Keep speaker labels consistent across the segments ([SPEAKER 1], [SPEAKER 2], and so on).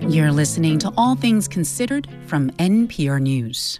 [SPEAKER 1] You're listening to All Things Considered from NPR News.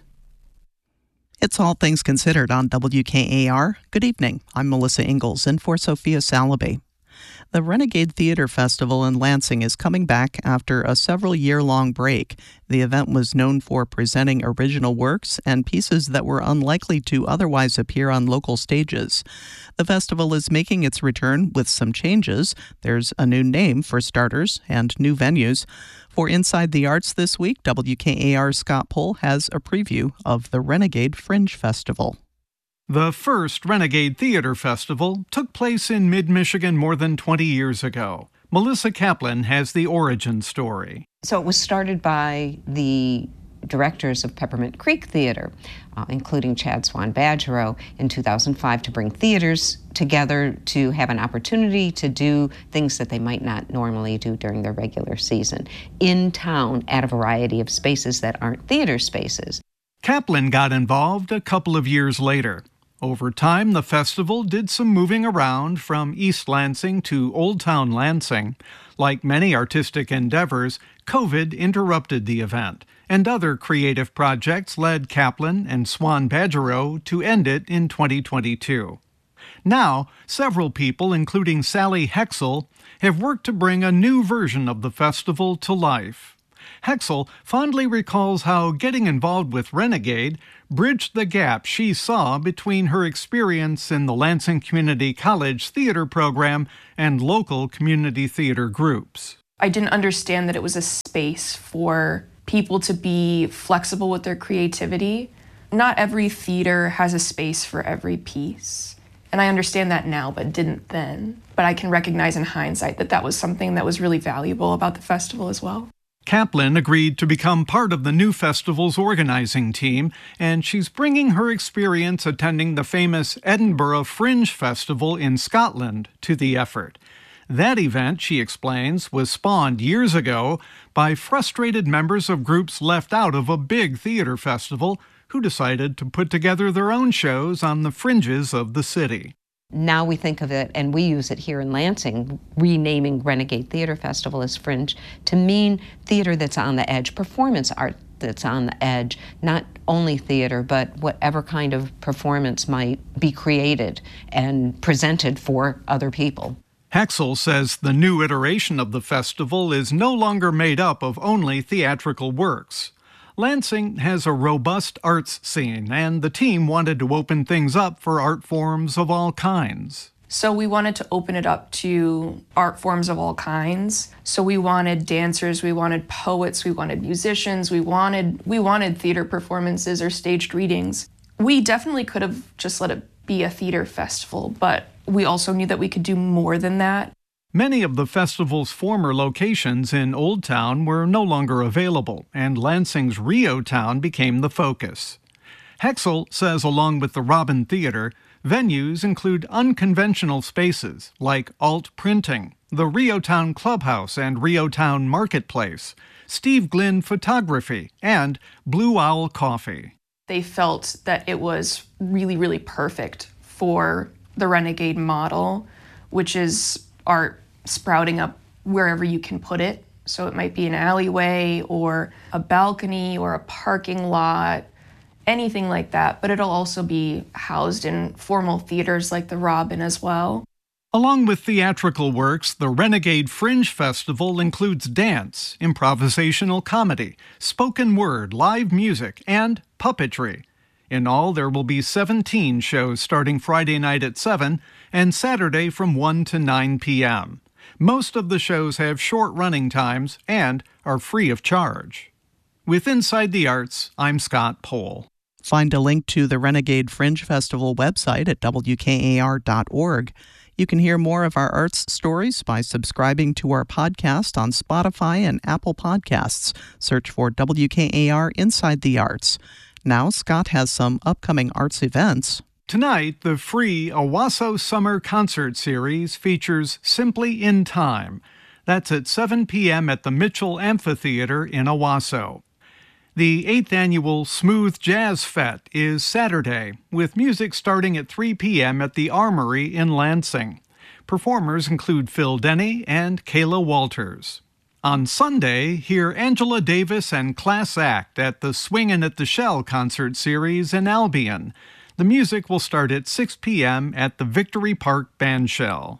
[SPEAKER 2] It's All Things Considered on WKAR. Good evening. I'm Melissa Ingalls in for Sophia Salaby. The Renegade Theater Festival in Lansing is coming back after a several-year-long break. The event was known for presenting original works and pieces that were unlikely to otherwise appear on local stages. The festival is making its return with some changes. There's a new name for starters and new venues. For Inside the Arts this week, WKAR's Scott Pohl has a preview of the Renegade Fringe Festival.
[SPEAKER 3] The first Renegade Theater Festival took place in mid-Michigan more than 20 years ago. Melissa Kaplan has the origin story.
[SPEAKER 4] So it was started by the directors of Peppermint Creek Theater, including Chad Swan Badgerow, in 2005 to bring theaters together to have an opportunity to do things that they might not normally do during their regular season in town at a variety of spaces that aren't theater spaces.
[SPEAKER 3] Kaplan got involved a couple of years later. Over time, the festival did some moving around from East Lansing to Old Town Lansing. Like many artistic endeavors, COVID interrupted the event, and other creative projects led Kaplan and Swan Badgerow to end it in 2022. Now, several people, including Sally Hexel, have worked to bring a new version of the festival to life. Hexel fondly recalls how getting involved with Renegade bridged the gap she saw between her experience in the Lansing Community College theater program and local community theater groups.
[SPEAKER 5] I didn't understand that it was a space for people to be flexible with their creativity. Not every theater has a space for every piece. And I understand that now, but didn't then. But I can recognize in hindsight that that was something that was really valuable about the festival as well.
[SPEAKER 3] Kaplan agreed to become part of the new festival's organizing team, and she's bringing her experience attending the famous Edinburgh Fringe Festival in Scotland to the effort. That event, she explains, was spawned years ago by frustrated members of groups left out of a big theater festival who decided to put together their own shows on the fringes of the city.
[SPEAKER 4] Now we think of it, and we use it here in Lansing, renaming Renegade Theater Festival as Fringe, to mean theater that's on the edge, performance art that's on the edge, not only theater, but whatever kind of performance might be created and presented for other people.
[SPEAKER 3] Hexel says the new iteration of the festival is no longer made up of only theatrical works. Lansing has a robust arts scene, and the team wanted to open things up for art forms of all kinds.
[SPEAKER 5] So we wanted to open it up to art forms of all kinds. So we wanted dancers, we wanted poets, we wanted musicians, we wanted theater performances or staged readings. We definitely could have just let it be a theater festival, but we also knew that we could do more than that.
[SPEAKER 3] Many of the festival's former locations in Old Town were no longer available, and Lansing's Rio Town became the focus. Hexel says along with the Robin Theater, venues include unconventional spaces like Alt Printing, the Rio Town Clubhouse and Rio Town Marketplace, Steve Glynn Photography, and Blue Owl Coffee.
[SPEAKER 5] They felt that it was really, really perfect for the Renegade model, which is art sprouting up wherever you can put it. So it might be an alleyway or a balcony or a parking lot, anything like that. But it'll also be housed in formal theaters like the Robin as well.
[SPEAKER 3] Along with theatrical works, the Renegade Fringe Festival includes dance, improvisational comedy, spoken word, live music, and puppetry. In all, there will be 17 shows starting Friday night at 7 and Saturday from 1 to 9 p.m. Most of the shows have short running times and are free of charge. With Inside the Arts, I'm Scott Pohl.
[SPEAKER 2] Find a link to the Renegade Fringe Festival website at WKAR.org. You can hear more of our arts stories by subscribing to our podcast on Spotify and Apple Podcasts. Search for WKAR Inside the Arts. Now, Scott has some upcoming arts events.
[SPEAKER 3] Tonight, the free Owasso Summer Concert Series features Simply in Time. That's at 7 p.m. at the Mitchell Amphitheater in Owasso. The 8th annual Smooth Jazz Fete is Saturday, with music starting at 3 p.m. at the Armory in Lansing. Performers include Phil Denny and Kayla Walters. On Sunday, hear Angela Davis and Class Act at the Swingin' at the Shell concert series in Albion. The music will start at 6 p.m. at the Victory Park Band Shell.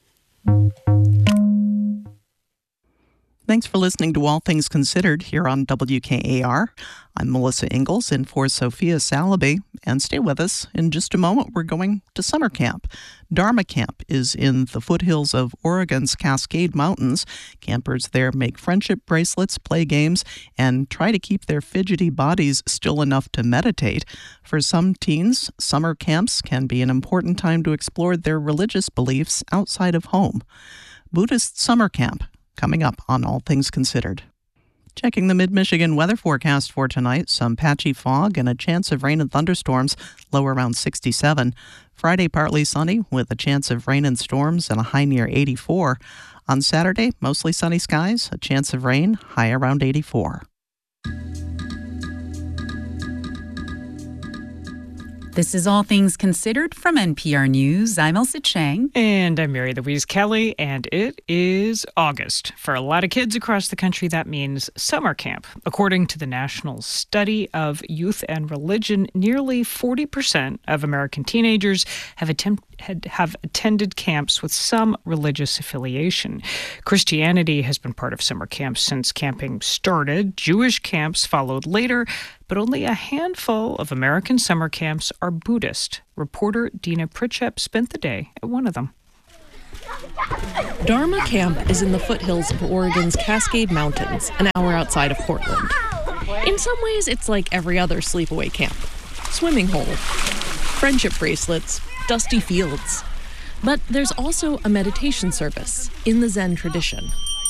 [SPEAKER 2] Thanks for listening to All Things Considered here on WKAR. I'm Melissa Ingalls in for Sophia Salaby, and stay with us. In just a moment, we're going to summer camp. Dharma Camp is in the foothills of Oregon's Cascade Mountains. Campers there make friendship bracelets, play games, and try to keep their fidgety bodies still enough to meditate. For some teens, summer camps can be an important time to explore their religious beliefs outside of home. Buddhist Summer Camp, coming up on All Things Considered. Checking the Mid-Michigan weather forecast for tonight, some patchy fog and a chance of rain and thunderstorms, low around 67. Friday, partly sunny with a chance of rain and storms and a high near 84. On Saturday, mostly sunny skies, a chance of rain, high around 84.
[SPEAKER 1] This is All Things Considered from NPR News. I'm Elsa Chang.
[SPEAKER 6] And I'm Mary Louise Kelly, and it is August. For a lot of kids across the country, that means summer camp. According to the National Study of Youth and Religion, nearly 40% of American teenagers have attended camps with some religious affiliation. Christianity has been part of summer camps since camping started. Jewish camps followed later, but only a handful of American summer camps are Buddhist. Reporter Dina Pritchett spent the day at one of them.
[SPEAKER 7] Dharma Camp is in the foothills of Oregon's Cascade Mountains, an hour outside of Portland. In some ways, it's like every other sleepaway camp. Swimming hole, friendship bracelets, dusty fields. But there's also a meditation service in the Zen tradition.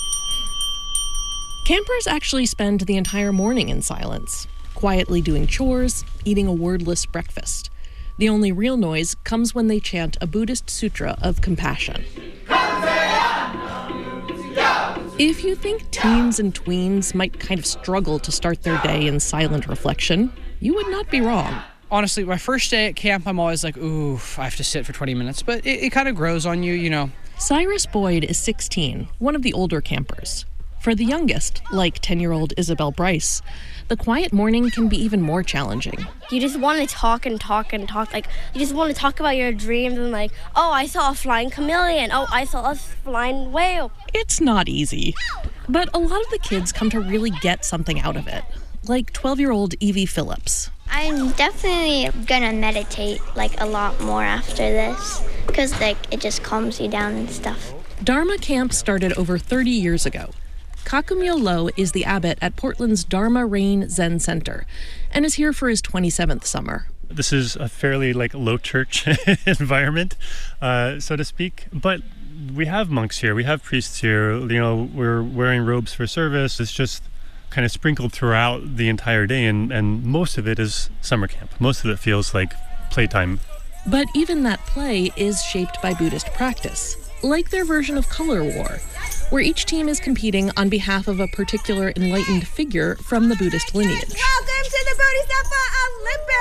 [SPEAKER 7] Campers actually spend the entire morning in silence, quietly doing chores, eating a wordless breakfast. The only real noise comes when they chant a Buddhist sutra of compassion. If you think teens and tweens might kind of struggle to start their day in silent reflection, you would not be wrong.
[SPEAKER 8] Honestly, my first day at camp, I'm always like, ooh, I have to sit for 20 minutes. But it kind of grows on you, you know.
[SPEAKER 7] Cyrus Boyd is 16, one of the older campers. For the youngest, like 10-year-old Isabel Bryce, the quiet morning can be even more challenging.
[SPEAKER 9] You just want to talk and talk and talk. Like, you just want to talk about your dreams and like, oh, I saw a flying chameleon. Oh, I saw a flying whale.
[SPEAKER 7] It's not easy. But a lot of the kids come to really get something out of it. Like 12-year-old Evie Phillips.
[SPEAKER 10] I'm definitely gonna meditate like a lot more after this because like it just calms you down and stuff.
[SPEAKER 7] Dharma Camp started over 30 years ago. Kakumyo Lo is the abbot at Portland's Dharma Rain Zen Center and is here for his 27th summer.
[SPEAKER 11] This is a fairly low church environment, so to speak, but we have monks here, we have priests here, you know, we're wearing robes for service. It's just kind of sprinkled throughout the entire day, and most of it is summer camp. Most of it feels like playtime.
[SPEAKER 7] But even that play is shaped by Buddhist practice, like their version of Color War, where each team is competing on behalf of a particular enlightened figure from the Buddhist lineage.
[SPEAKER 12] Welcome to the Bodhisattva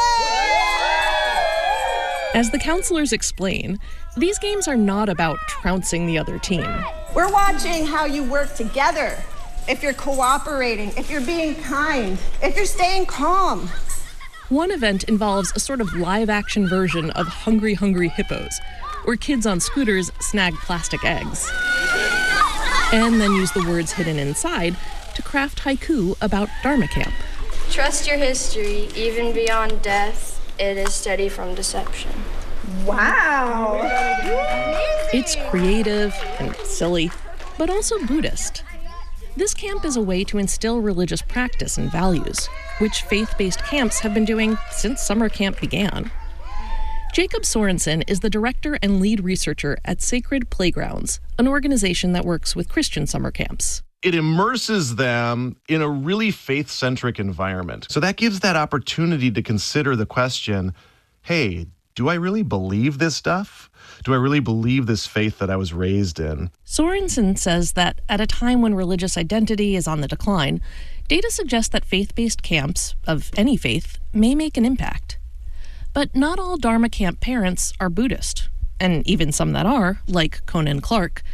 [SPEAKER 12] Olympics!
[SPEAKER 7] As the counselors explain, these games are not about trouncing the other team.
[SPEAKER 12] We're watching how you work together, if you're cooperating, if you're being kind, if you're staying calm.
[SPEAKER 7] One event involves a sort of live-action version of Hungry Hungry Hippos, where kids on scooters snag plastic eggs and then use the words hidden inside to craft haiku about Dharma Camp.
[SPEAKER 13] Trust your history, even beyond death, it is steady from deception.
[SPEAKER 12] Wow!
[SPEAKER 7] It's creative and silly, but also Buddhist. This camp is a way to instill religious practice and values, which faith-based camps have been doing since summer camp began. Jacob Sorensen is the director and lead researcher at Sacred Playgrounds, an organization that works with Christian summer camps.
[SPEAKER 14] It immerses them in a really faith-centric environment. So that gives that opportunity to consider the question, hey, do I really believe this stuff? Do I really believe this faith that I was raised in?
[SPEAKER 7] Sorensen says that at a time when religious identity is on the decline, data suggests that faith-based camps, of any faith, may make an impact. But not all Dharma Camp parents are Buddhist, and even some that are, like Conan Clark,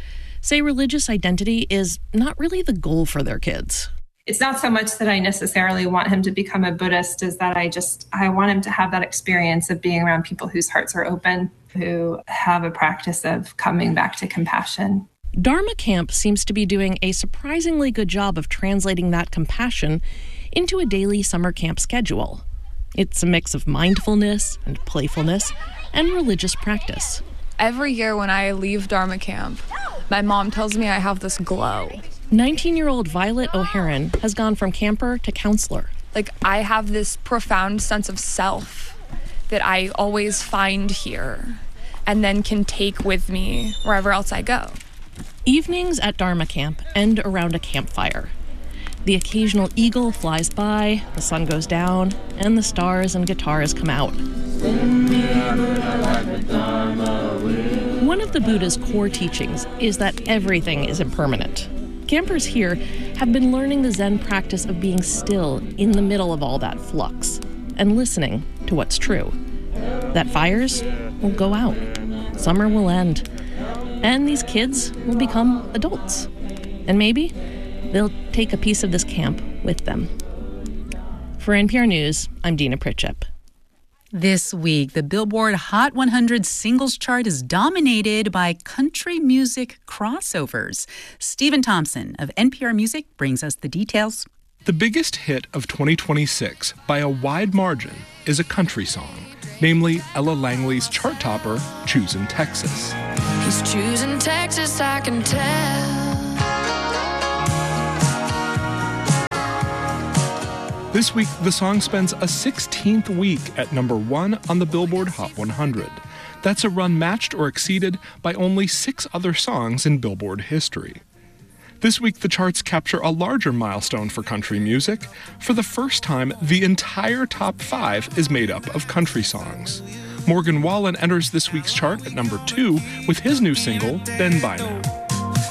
[SPEAKER 7] say religious identity is not really the goal for their kids.
[SPEAKER 15] It's not so much that I necessarily want him to become a Buddhist as that I want him to have that experience of being around people whose hearts are open, who have a practice of coming back to compassion.
[SPEAKER 7] Dharma Camp seems to be doing a surprisingly good job of translating that compassion into a daily summer camp schedule. It's a mix of mindfulness and playfulness and religious practice.
[SPEAKER 16] Every year when I leave Dharma Camp, my mom tells me I have this glow.
[SPEAKER 7] 19-year-old Violet O'Haron has gone from camper to counselor.
[SPEAKER 16] Like, I have this profound sense of self that I always find here and then can take with me wherever else I go.
[SPEAKER 7] Evenings at Dharma Camp end around a campfire. The occasional eagle flies by, the sun goes down, and the stars and guitars come out. One of the Buddha's core teachings is that everything is impermanent. Campers here have been learning the Zen practice of being still in the middle of all that flux and listening to what's true. That fires will go out, summer will end, and these kids will become adults. And maybe they'll take a piece of this camp with them. For NPR News, I'm Dina Pritchett.
[SPEAKER 1] This week, the Billboard Hot 100 singles chart is dominated by country music crossovers. Stephen Thompson of NPR Music brings us the details.
[SPEAKER 17] The biggest hit of 2026, by a wide margin, is a country song, namely Ella Langley's chart topper, Choosin' Texas.
[SPEAKER 18] He's choosing Texas, I can tell.
[SPEAKER 17] This week, the song spends a 16th week at number 1 on the Billboard Hot 100. That's a run matched or exceeded by only 6 other songs in Billboard history. This week, the charts capture a larger milestone for country music. For the first time, the entire top 5 is made up of country songs. Morgan Wallen enters this week's chart at number 2 with his new single, Been By Now.